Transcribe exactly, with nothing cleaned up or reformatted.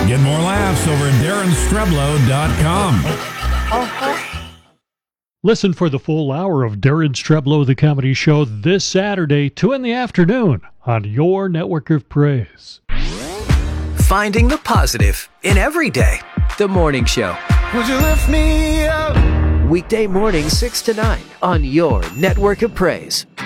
Get more laughs over at Darren Streblow dot com. Listen for the full hour of Darren Streblow, the Comedy Show, this Saturday, two in the afternoon, on your network of praise. Finding the positive in every day. The Morning Show. Would you lift me up? Weekday morning, six to nine, on your network of praise.